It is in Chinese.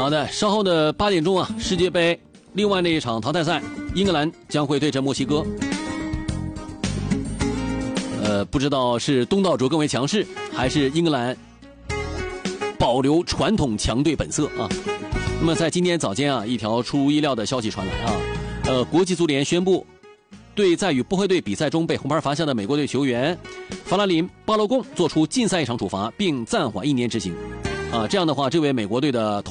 好的，稍后的8点钟啊，世界杯另外那一场淘汰赛，英格兰将会对阵墨西哥。不知道是东道主更为强势，还是英格兰保留传统强队本色啊？那么在今天早间啊，一条出乎意料的消息传来啊，国际足联宣布，对在与波黑队比赛中被红牌罚下的美国队球员法拉林·巴洛贡做出禁赛1场处罚，并暂缓1年执行。啊，这样的话，这位美国队的